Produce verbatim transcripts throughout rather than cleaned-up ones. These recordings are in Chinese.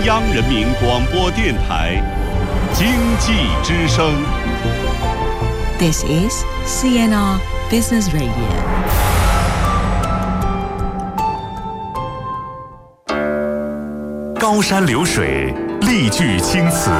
央人民广播电台经济之声。 This is C N R Business Radio。 高山流水，丽句青词，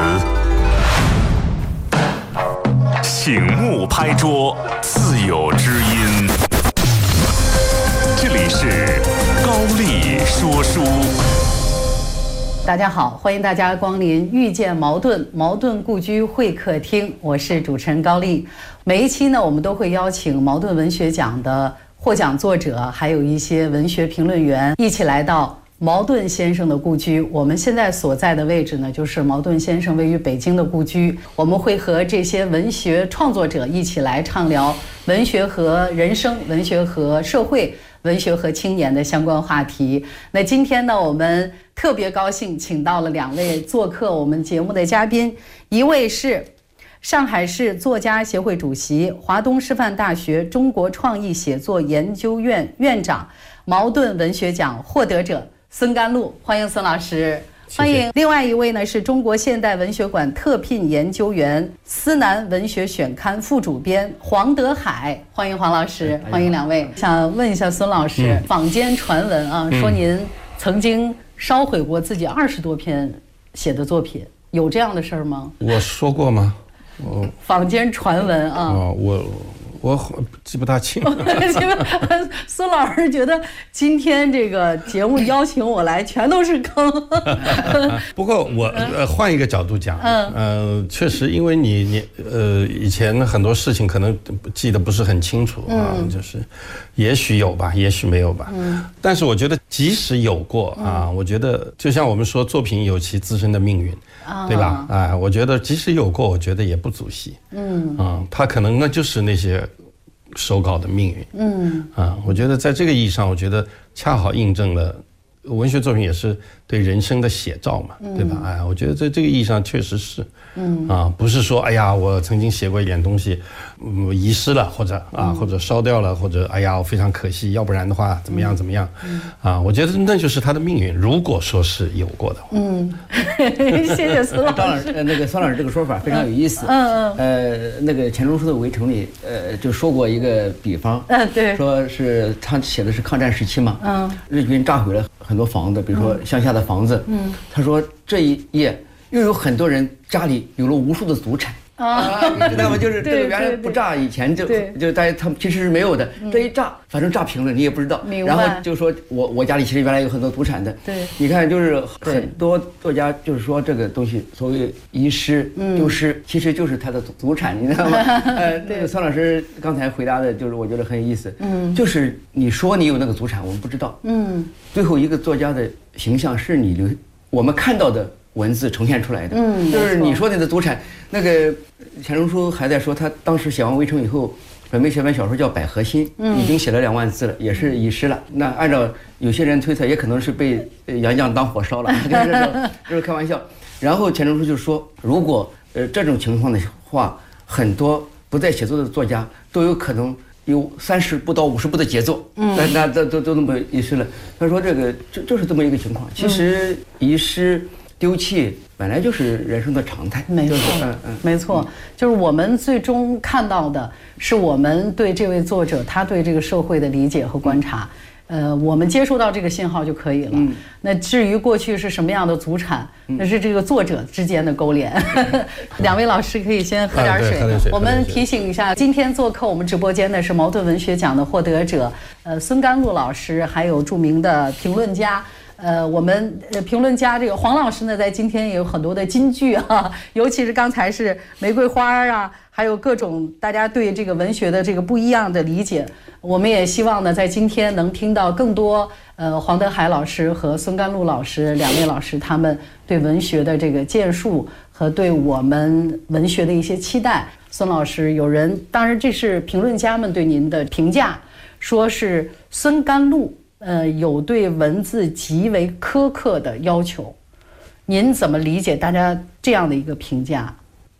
醒目拍桌，自有知音。这里是高丽说书。 大家好，欢迎大家光临遇见茅盾茅盾故居会客厅，我是主持人高丽。每一期呢，我们都会邀请茅盾文学奖的获奖作者，还有一些文学评论员一起来到茅盾先生的故居。我们现在所在的位置呢，就是茅盾先生位于北京的故居。我们会和这些文学创作者一起来畅聊文学和人生、文学和社会、文学和青年的相关话题。那今天呢，我们特别高兴请到了两位做客我们节目的嘉宾，一位是上海市作家协会主席、华东师范大学中国创意写作研究院院长、茅盾文学奖获得者孙甘露，欢迎孙老师。欢迎。另外一位呢是中国现代文学馆特聘研究员、思南文学选刊副主编黄德海，欢迎黄老师。欢迎两位。想问一下孙老师，嗯、坊间传闻啊，说您曾经烧毁过自己二十多篇写的作品，有这样的事儿吗？ 我说过吗？我坊间传闻啊。 哦，我。我记不大清。 孙老师觉得今天这个节目邀请我来，全都是坑。 不过我呃换一个角度讲，嗯，呃，确实，因为你你呃以前很多事情可能记得不是很清楚啊，嗯、就是也许有吧，也许没有吧。嗯。但是我觉得即使有过啊，嗯、我觉得就像我们说，作品有其自身的命运。对吧？哎，我觉得即使有过，我觉得也不足惜。嗯啊，他可能那就是那些手稿的命运。嗯啊，我觉得在这个意义上，我觉得恰好印证了文学作品也是对人生的写照嘛，对吧？哎，我觉得在这个意义上确实是。嗯啊，不是说哎呀，我曾经写过一点东西，嗯，遗失了，或者啊，或者烧掉了，或者哎呀，我非常可惜，要不然的话怎么样怎么样，嗯、啊，我觉得那就是他的命运。如果说是有过的话， 嗯，谢谢孙老师。 张老师，那个孙老师这个说法非常有意思。嗯嗯。呃，那个钱钟书的《围城》里，呃，就说过一个比方，嗯，对，说是他写的是抗战时期嘛，嗯，日军炸毁了很多房子，比如说乡下的房子，嗯，他说这一夜。又有很多人家里有了无数的祖产啊，你知道吗？就是这个原来不炸以前就就大家他们其实是没有的，这一炸反正炸平了你也不知道，然后就说我我家里其实原来有很多祖产的，对，你看就是很多作家就是说这个东西所谓遗失丢失，其实就是他的祖产，你知道吗？呃，那个孙老师刚才回答的就是我觉得很有意思，嗯，就是你说你有那个祖产，我们不知道，嗯，最后一个作家的形象是你留我们看到的。文字呈现出来的，嗯，就是你说你的祖产，那个钱钟书还在说，他当时写完《围城》以后，准备写本小说叫《百合心》，嗯，已经写了两万字了，也是遗失了。那按照有些人推测，也可能是被杨绛当火烧了，这是开玩笑。然后钱钟书就说，如果呃这种情况的话，很多不在写作的作家都有可能有三十部到五十部的杰作，嗯，那那都都都那么遗失了。他说这个就就是这么一个情况。其实遗失。丢弃本来就是人生的常态， 没错，嗯嗯，没错，就是我们最终看到的是我们对这位作者他对这个社会的理解和观察，呃，我们接收到这个信号就可以了。嗯、那至于过去是什么样的祖产，嗯、那是这个作者之间的勾连。两位老师可以先喝点水。啊、水我们提醒一下，今天做客我们直播间的是茅盾文学奖的获得者，呃，孙甘露老师，还有著名的评论家。呃，我们呃评论家这个黄老师呢，在今天也有很多的金句啊，尤其是刚才是玫瑰花啊，还有各种大家对这个文学的这个不一样的理解。我们也希望呢，在今天能听到更多呃黄德海老师和孙甘露老师两位老师他们对文学的这个建树和对我们文学的一些期待。孙老师，有人当然这是评论家们对您的评价，说是孙甘露。呃，有对文字极为苛刻的要求，您怎么理解大家这样的一个评价？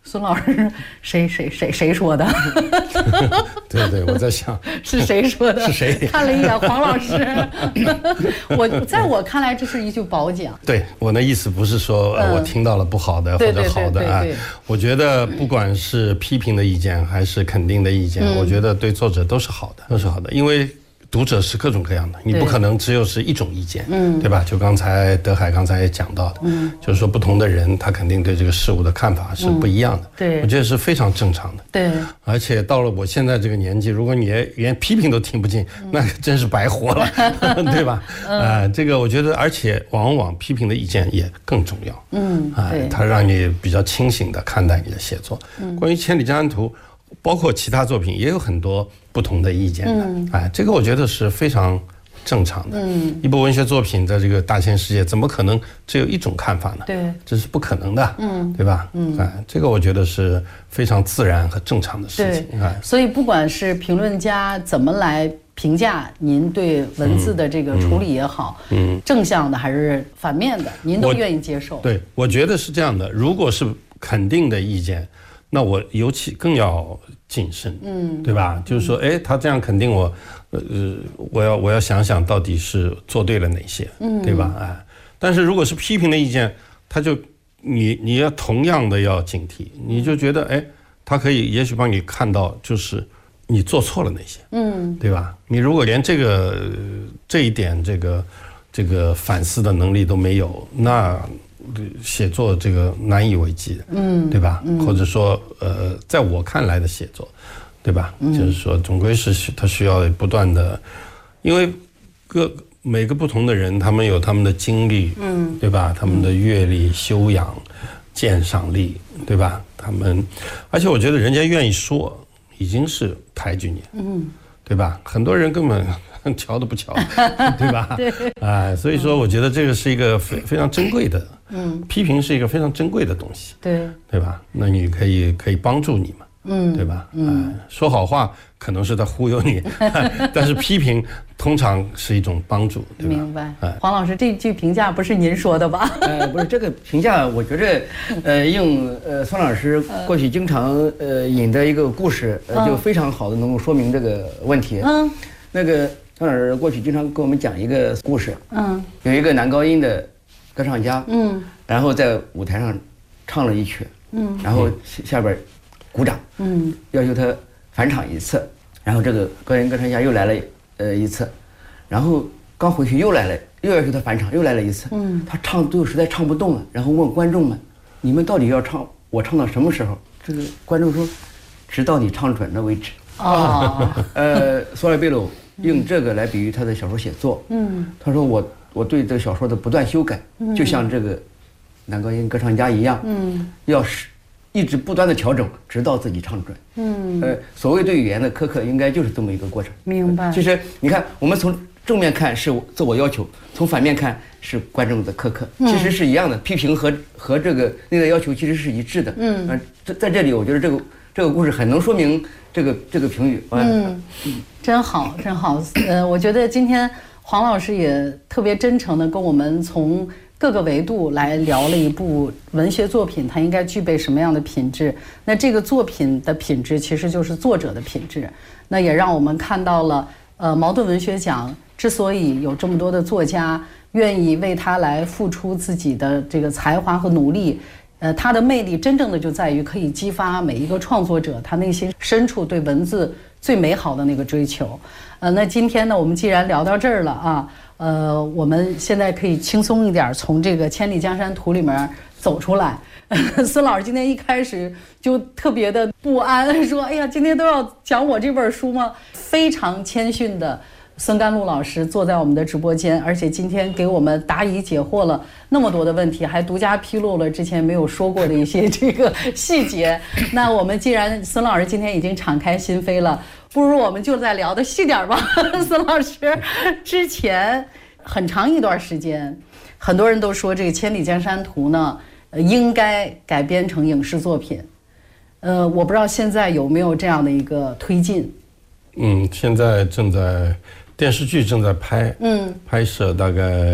孙老师，谁谁谁谁说的？ 对对，我在想是谁说的？ 是谁？ 看了一眼黄老师，我在我看来这是一句褒奖。 对，我的意思不是说、呃嗯、我听到了不好的或者好的啊，我觉得不管是批评的意见还是肯定的意见，嗯、我觉得对作者都是好的，都是好的，因为读者是各种各样的，你不可能只有是一种意见，嗯，对吧？就刚才德海刚才也讲到的，嗯，就是说不同的人他肯定对这个事物的看法是不一样的，嗯、对，我觉得是非常正常的， 对。 而且到了我现在这个年纪，如果你连批评都听不进，嗯、那真是白活了，对吧？啊、嗯呃，这个我觉得，而且往往批评的意见也更重要，嗯，啊、呃，它让你比较清醒地看待你的写作。嗯，关于《千里江山图》。包括其他作品也有很多不同的意见的，嗯、哎，这个我觉得是非常正常的。嗯，一部文学作品在这个大千世界，怎么可能只有一种看法呢？对，这是不可能的，嗯，对吧？嗯，哎，这个我觉得是非常自然和正常的事情。哎， 所以不管是评论家怎么来评价您对文字的这个处理也好，嗯，嗯正向的还是反面的，您都愿意接受？ 对，我觉得是这样的。如果是肯定的意见。那我尤其更要谨慎，嗯，对吧？就是说，哎，他这样肯定我，呃，我要我要想想到底是做对了哪些，嗯，对吧？哎，但是如果是批评的意见，他就你你要同样的要警惕，你就觉得，哎，他可以也许帮你看到就是你做错了哪些，嗯，对吧？你如果连这个这一点这个这个反思的能力都没有，那。写作这个难以为继的，嗯，对吧？嗯、或者说，呃，在我看来的写作，对吧？嗯、就是说，总归是他需要不断的，因为各每个不同的人，他们有他们的经历，嗯，对吧？他们的阅历、修养、鉴赏力，对吧？他们，而且我觉得人家愿意说，已经是抬举你，嗯，对吧？很多人根本。瞧都不瞧，对吧？对，啊，所以说我觉得这个是一个非非常珍贵的，嗯，批评是一个非常珍贵的东西，对，对吧？那你可以可以帮助你嘛，嗯，对吧？嗯、啊，说好话可能是在忽悠你，但是批评通常是一种帮助，对吧？ 明白。哎、黄老师，这句评价不是您说的吧？ 呃，不是这个评价，我觉着，呃，用呃孙老师过去经常呃引的一个故事，呃，就非常好的能够说明这个问题。嗯，那个。孙老师过去经常跟我们讲一个故事，嗯，有一个男高音的歌唱家，嗯，然后在舞台上唱了一曲，嗯，然后下边鼓掌，嗯，要求他返场一次，然后这个高音歌唱家又来了，呃一次，然后刚回去又来了，又要求他返场，又来了一次，嗯，他唱最后实在唱不动了，然后问观众们，你们到底要唱我唱到什么时候？这个观众说，直到你唱准了为止。哦，呃，索尔贝鲁。用这个来比喻他的小说写作，嗯，他说我我对这个小说的不断修改，嗯、就像这个男高音歌唱家一样，嗯，要是一直不断的调整，直到自己唱准，嗯，呃，所谓对语言的苛刻，应该就是这么一个过程。 明白。 其实你看，我们从正面看是自我要求，从反面看是观众的苛刻，嗯、其实是一样的，批评和和这个内在要求其实是一致的，嗯，呃，在在这里，我觉得这个这个故事很能说明。这个这个评语， 嗯，真好，真好。呃，我觉得今天黄老师也特别真诚地跟我们从各个维度来聊了一部文学作品，它应该具备什么样的品质。那这个作品的品质其实就是作者的品质。那也让我们看到了，呃，茅盾文学奖之所以有这么多的作家愿意为它来付出自己的这个才华和努力。呃，它的魅力真正的就在于可以激发每一个创作者他内心深处对文字最美好的那个追求。呃，那今天呢，我们既然聊到这儿了啊，呃，我们现在可以轻松一点，从这个《千里江山图》里面走出来。孙老师今天一开始就特别的不安，说：“哎呀，今天都要讲我这本书吗？”非常谦逊的。孙甘露老师坐在我们的直播间，而且今天给我们答疑解惑了那么多的问题，还独家披露了之前没有说过的一些这个细节。那我们既然孙老师今天已经敞开心扉了，不如我们就再聊的细点吧。孙老师之前很长一段时间，很多人都说这个《千里江山图》呢，呃，应该改编成影视作品。呃，我不知道现在有没有这样的一个推进。 嗯，现在正在。电视剧正在拍，嗯，拍摄大概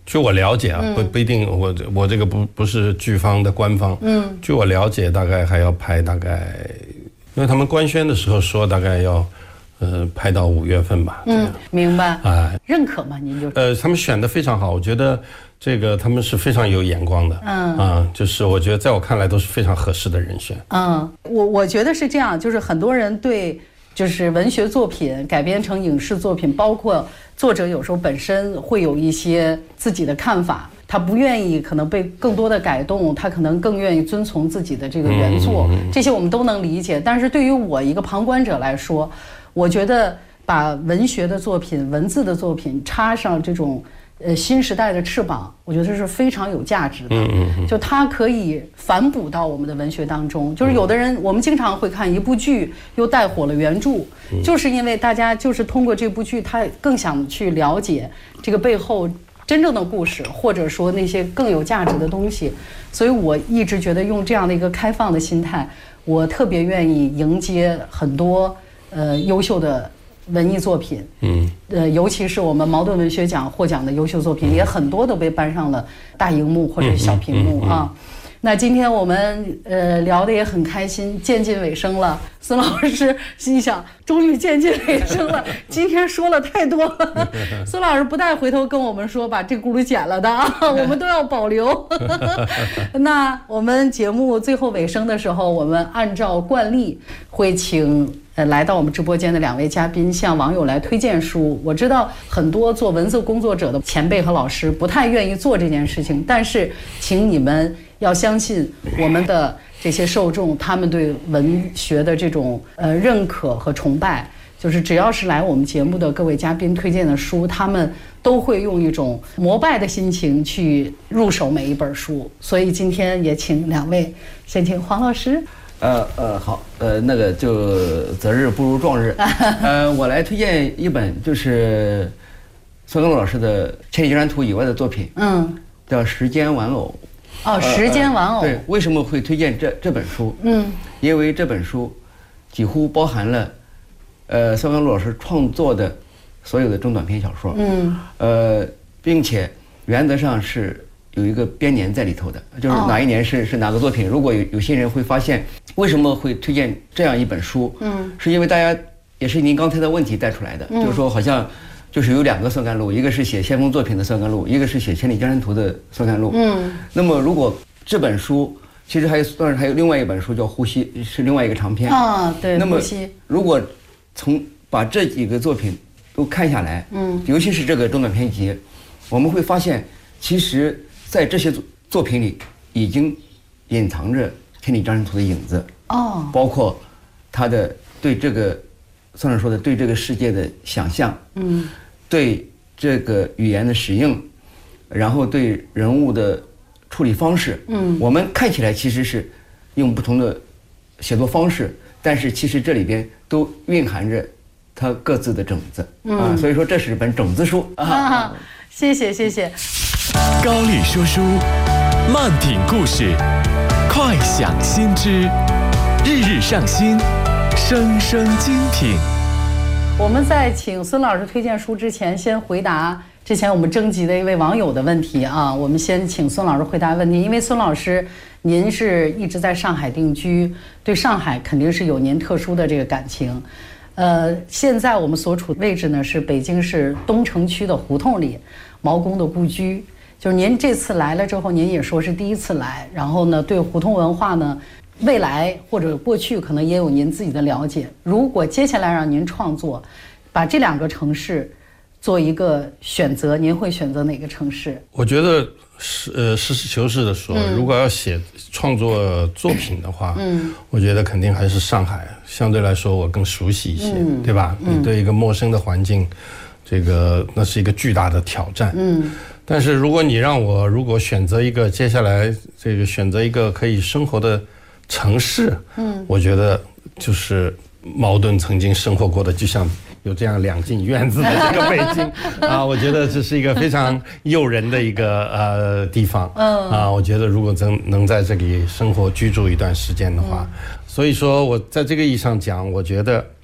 据我了解啊，嗯、不不一定，我我这个不不是剧方的官方，嗯，据我了解，大概还要拍大概，因为他们官宣的时候说大概要。呃，拍到五月份吧。 嗯，明白。啊，认可吗？您就呃，他们选的非常好，我觉得这个他们是非常有眼光的。嗯啊，就是我觉得在我看来都是非常合适的人选。 嗯，我我觉得是这样，就是很多人对就是文学作品改编成影视作品，包括作者有时候本身会有一些自己的看法。他不愿意可能被更多的改动，他可能更愿意遵从自己的这个原作，嗯、这些我们都能理解。但是对于我一个旁观者来说，我觉得把文学的作品、文字的作品插上这种呃新时代的翅膀，我觉得是非常有价值的。嗯、就它可以反哺到我们的文学当中。就是有的人，我们经常会看一部剧又带火了原著，嗯、就是因为大家就是通过这部剧，他更想去了解这个背后真正的故事，或者说那些更有价值的东西。所以我一直觉得用这样的一个开放的心态，我特别愿意迎接很多呃优秀的文艺作品。嗯，呃，尤其是我们茅盾文学奖获奖的优秀作品，嗯、也很多都被搬上了大荧幕或者小屏幕、嗯嗯嗯、啊。那今天我们呃聊得也很开心，渐近尾声了。孙老师心想，终于渐近尾声了，今天说了太多了。孙老师不带回头跟我们说把这轱辘剪了的啊，我们都要保留。那我们节目最后尾声的时候，我们按照惯例会请呃来到我们直播间的两位嘉宾向网友来推荐书。我知道很多做文字工作者的前辈和老师不太愿意做这件事情，但是请你们要相信我们的这些受众，他们对文学的这种呃认可和崇拜，就是只要是来我们节目的各位嘉宾推荐的书，他们都会用一种膜拜的心情去入手每一本书。所以今天也请两位，先请黄老师。 呃呃好，呃那个就择日不如撞日，呃我来推荐一本就是孙庚老师的《千里江山图》以外的作品，嗯，叫《时间玩偶》。 哦，时间玩偶、 呃呃。对，为什么会推荐这这本书？嗯，因为这本书几乎包含了，呃，孙庚老师创作的所有的中短篇小说。嗯，呃，并且原则上是有一个编年在里头的，就是哪一年是、哦、是哪个作品。如果有有些人会发现，为什么会推荐这样一本书？嗯，是因为大家也是您刚才的问题带出来的，嗯、就是说好像。就是有两个孙甘露，一个是写先锋作品的孙甘露，一个是写《千里江山图》的孙甘露。嗯，那么如果这本书其实还有，当然还有另外一本书叫《呼吸》，是另外一个长篇啊。对， 那么如果从把这几个作品都看下来，嗯，尤其是这个中短篇集，我们会发现，其实在这些作品里已经隐藏着《千里江山图》的影子哦，包括他的对这个。孙老师说的对这个世界的想象，嗯，对这个语言的使用，然后对人物的处理方式，嗯，我们看起来其实是用不同的写作方式，但是其实这里边都蕴含着它各自的种子，嗯、啊，所以说这是本种子书啊。 啊谢谢谢谢。 高丽说书，慢品故事，快享新知，日日上新。生生精品。 我们在请孙老师推荐书之前，先回答之前我们征集的一位网友的问题啊。我们先请孙老师回答问题，因为孙老师您是一直在上海定居，对上海肯定是有您特殊的这个感情。呃，现在我们所处的位置呢是北京市东城区的胡同里，毛公的故居。就是您这次来了之后，您也说是第一次来，然后呢，对胡同文化呢。未来或者过去可能也有您自己的了解。如果接下来让您创作，把这两个城市做一个选择，您会选择哪个城市？ 我觉得是呃实事求是的说，嗯、如果要写创作作品的话，嗯，我觉得肯定还是上海，相对来说我更熟悉一些，嗯、对吧？嗯、你对一个陌生的环境，这个那是一个巨大的挑战。嗯。但是如果你让我如果选择一个接下来这个选择一个可以生活的城市，嗯，我觉得就是茅盾曾经生活过的，就像有这样两进院子的这个北京啊，我觉得这是一个非常诱人的一个呃地方，嗯啊，我觉得如果能能在这里生活居住一段时间的话，嗯、所以说我在这个意义上讲，我觉得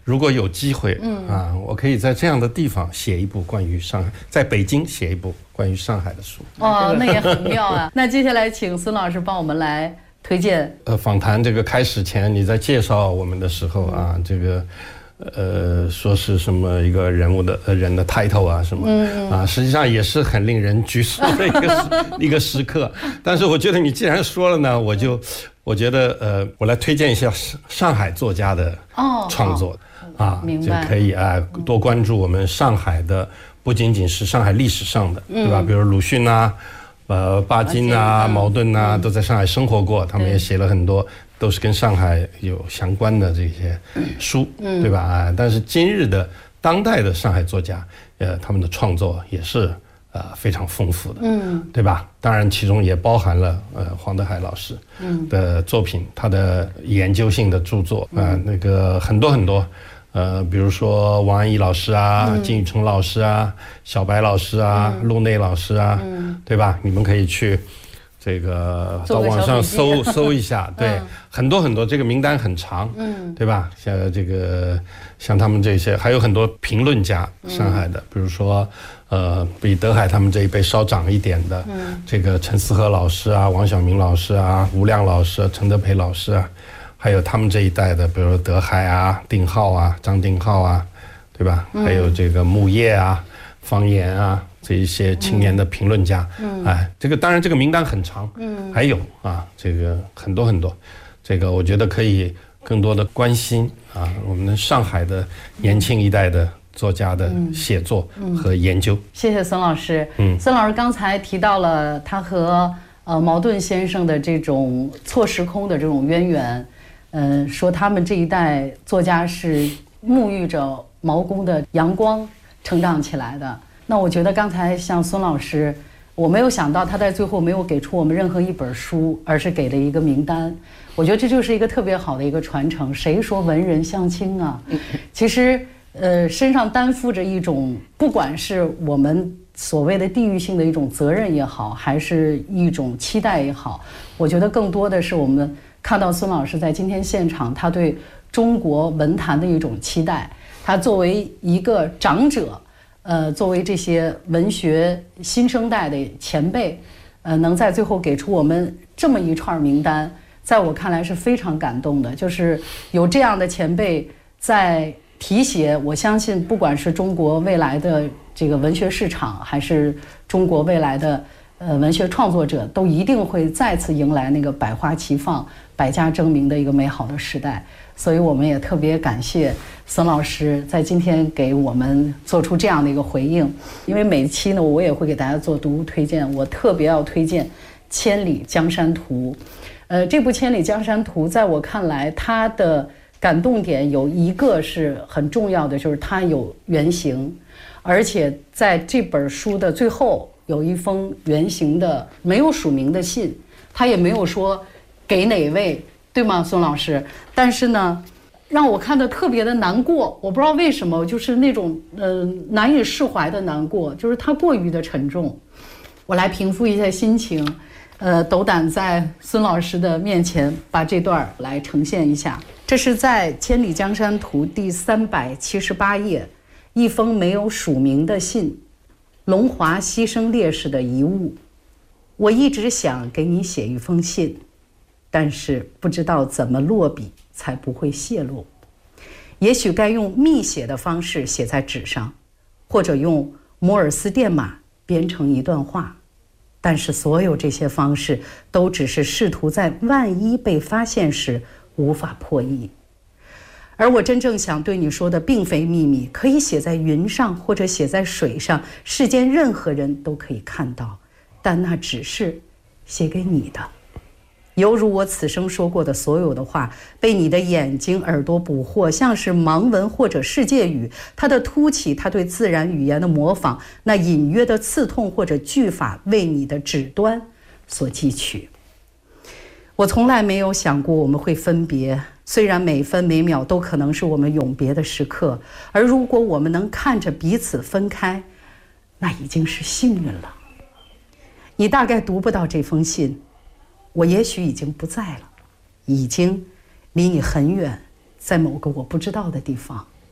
如果有机会，嗯啊，我可以在这样的地方写一部关于上海，在北京写一部关于上海的书。 哦，那也很妙啊。那接下来请孙老师帮我们来推荐。呃， 访谈这个开始前，你在介绍我们的时候啊，嗯、这个。呃，说是什么一个人物的呃人的 title 啊什么、嗯、啊，实际上也是很令人局促的一个时一个时刻。但是我觉得你既然说了呢，我就我觉得呃，我来推荐一下上海作家的创作、哦、啊，就可以啊多关注我们上海的，不仅仅是上海历史上的，嗯、对吧？比如鲁迅啊，呃，巴金啊，嗯、茅盾啊，都在上海生活过，他们也写了很多。都是跟上海有相关的这些书，嗯、对吧？啊，但是今日的当代的上海作家，呃，他们的创作也是呃非常丰富的，嗯，对吧？当然，其中也包含了呃黄德海老师的作品，嗯、他的研究性的著作，啊、呃，那个很多很多，呃，比如说王安忆老师啊，嗯、金宇澄老师啊，小白老师啊，嗯、陆内老师啊，嗯、对吧？你们可以去。这个到网上搜搜一下，对，嗯、很多很多，这个名单很长，嗯，对吧？像这个像他们这些，还有很多评论家，上海的，嗯、比如说呃，比德海他们这一辈稍长一点的，嗯，这个陈思和老师啊，王晓明老师啊，吴亮老师、啊、陈德培老师啊，还有他们这一代的，比如说德海啊、丁浩啊、张丁浩啊，对吧？嗯、还有这个木叶啊、方言啊。这一些青年的评论家，嗯，哎，这个当然这个名单很长，嗯，还有啊，这个很多很多，这个我觉得可以更多的关心啊，我们上海的年轻一代的作家的写作和研究。嗯嗯、 谢谢孙老师。嗯，孙老师刚才提到了他和呃茅盾先生的这种错时空的这种渊源，嗯、呃，说他们这一代作家是沐浴着毛公的阳光成长起来的。那我觉得刚才像孙老师，我没有想到他在最后没有给出我们任何一本书，而是给了一个名单。我觉得这就是一个特别好的一个传承。谁说文人相轻啊？其实，呃，身上担负着一种，不管是我们所谓的地域性的一种责任也好，还是一种期待也好，我觉得更多的是我们看到孙老师在今天现场，他对中国文坛的一种期待。他作为一个长者。呃，作为这些文学新生代的前辈，呃，能在最后给出我们这么一串名单，在我看来是非常感动的。就是有这样的前辈在提携，我相信不管是中国未来的这个文学市场，还是中国未来的呃文学创作者，都一定会再次迎来那个百花齐放、百家争鸣的一个美好的时代。所以我们也特别感谢孙老师在今天给我们做出这样的一个回应。因为每期呢，我也会给大家做读物推荐，我特别要推荐《千里江山图》。呃，这部《千里江山图》在我看来，它的感动点有一个是很重要的，就是它有原型，而且在这本书的最后有一封原型的没有署名的信，他也没有说给哪位。对吗，孙老师？但是呢，让我看得特别的难过，我不知道为什么，就是那种呃难以释怀的难过，就是它过于的沉重。我来平复一下心情，呃，斗胆在孙老师的面前把这段来呈现一下。这是在《千里江山图》第三百七十八页，一封没有署名的信，龙华牺牲烈士的遗物。我一直想给你写一封信。但是不知道怎么落笔才不会泄露，也许该用密写的方式写在纸上，或者用摩尔斯电码编成一段话，但是所有这些方式都只是试图在万一被发现时无法破译。而我真正想对你说的并非秘密，可以写在云上或者写在水上，世间任何人都可以看到，但那只是写给你的。犹如我此生说过的所有的话，被你的眼睛、耳朵捕获，像是盲文或者世界语。它的凸起，它对自然语言的模仿，那隐约的刺痛或者句法，为你的指端所汲取。我从来没有想过我们会分别，虽然每分每秒都可能是我们永别的时刻，而如果我们能看着彼此分开，那已经是幸运了。你大概读不到这封信。我也许已经不在了，已经离你很远，在某个我不知道的地方。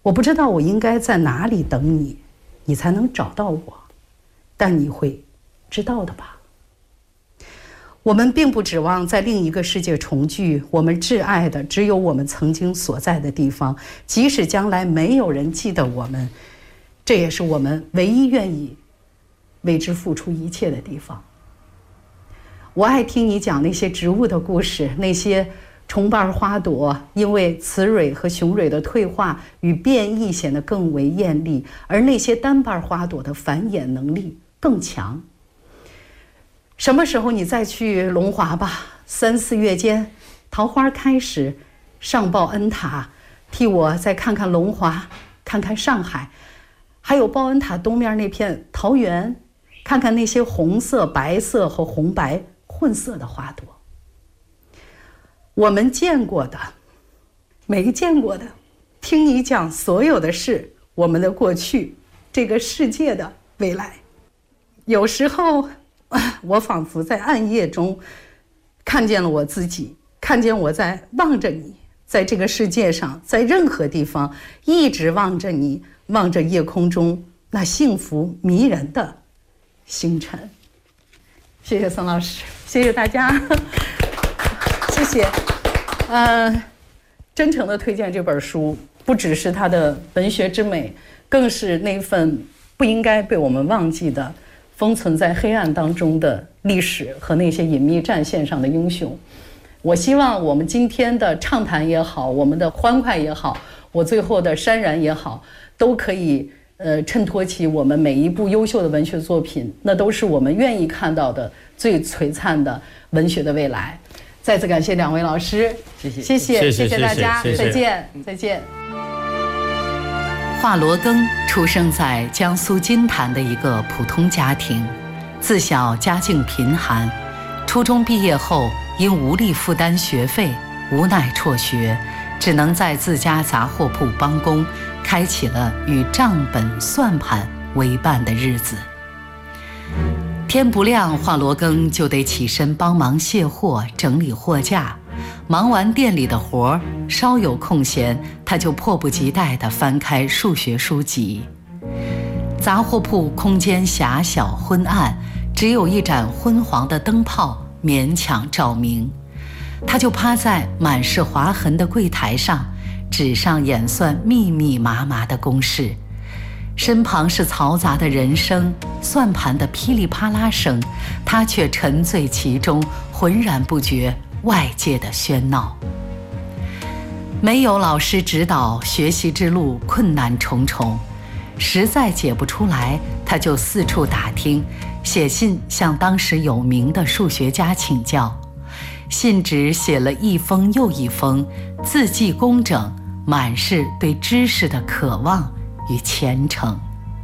我不知道我应该在哪里等你，你才能找到我，但你会知道的吧。我们并不指望在另一个世界重聚，我们挚爱的只有我们曾经所在的地方，即使将来没有人记得我们，这也是我们唯一愿意为之付出一切的地方。我爱听你讲那些植物的故事，那些重瓣花朵因为雌蕊和雄蕊的退化与变异显得更为艳丽，而那些单瓣花朵的繁衍能力更强。什么时候你再去龙华吧？三四月间，桃花开时，上报恩塔，替我再看看龙华，看看上海，还有报恩塔东面那片桃园，看看那些红色、白色和红白混色的花朵。我们见过的，没见过的，听你讲所有的事，我们的过去，这个世界的未来。有时候我仿佛在暗夜中看见了我自己，看见我在望着你，在这个世界上，在任何地方一直望着你，望着夜空中那幸福迷人的星辰。谢谢宋老师，谢谢大家，谢谢。呃，真诚的推荐这本书，不只是它的文学之美，更是那份不应该被我们忘记的封存在黑暗当中的历史和那些隐秘战线上的英雄。我希望我们今天的畅谈也好，我们的欢快也好，我最后的潸然也好，都可以呃衬托起我们每一部优秀的文学作品，那都是我们愿意看到的最璀璨的文学的未来。再次感谢两位老师， 谢谢谢谢谢谢大家，再见再见。华罗庚出生在江苏金坛的一个普通家庭，自小家境贫寒，初中毕业后因无力负担学费，无奈辍学，只能在自家杂货铺帮工，开启了与账本算盘为伴的日子。天不亮，华罗庚就得起身帮忙卸货、整理货架。忙完店里的活儿，稍有空闲，他就迫不及待地翻开数学书籍。杂货铺空间狭小昏暗，只有一盏昏黄的灯泡勉强照明。他就趴在满是划痕的柜台上，纸上演算密密麻麻的公式。身旁是嘈杂的人声，算盘的噼里啪啦声，他却沉醉其中，浑然不觉外界的喧闹。没有老师指导，学习之路困难重重，实在解不出来，他就四处打听，写信向当时有名的数学家请教。信纸写了一封又一封，字迹工整，满是对知识的渴望与虔诚。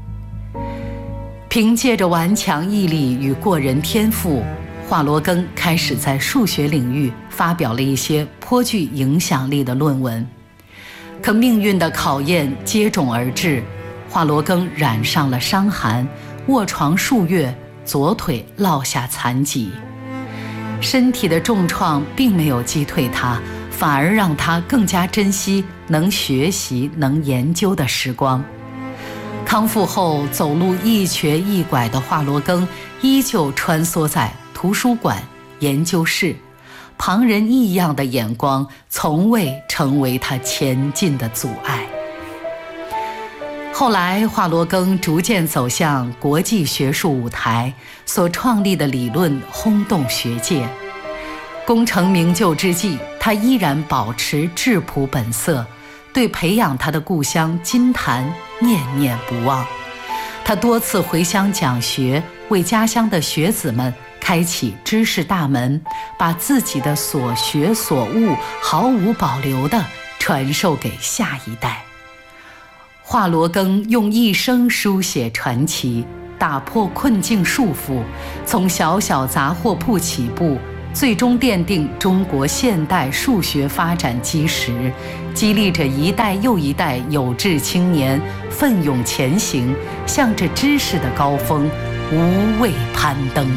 凭借着顽强毅力与过人天赋，华罗庚开始在数学领域发表了一些颇具影响力的论文。可命运的考验接踵而至，华罗庚染上了伤寒，卧床数月，左腿落下残疾。身体的重创并没有击退他，反而让他更加珍惜能学习、能研究的时光。康复后，走路一瘸一拐的华罗庚依旧穿梭在图书馆、研究室，旁人异样的眼光从未成为他前进的阻碍。后来，华罗庚逐渐走向国际学术舞台，所创立的理论轰动学界。功成名就之际，他依然保持质朴本色，对培养他的故乡金坛念念不忘。他多次回乡讲学，为家乡的学子们开启知识大门，把自己的所学所悟毫无保留地传授给下一代。华罗庚用一生书写传奇，打破困境束缚，从小小杂货铺起步，最终奠定中国现代数学发展基石，激励着一代又一代有志青年奋勇前行，向着知识的高峰无畏攀登。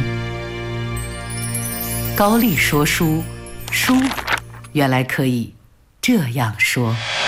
高丽说书，书原来可以这样说。